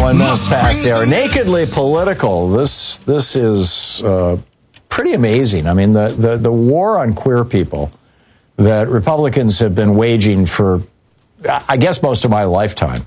1 minute past the hour. Nakedly political. This is pretty amazing. I mean, the war on queer people that Republicans have been waging for, I guess, most of my lifetime.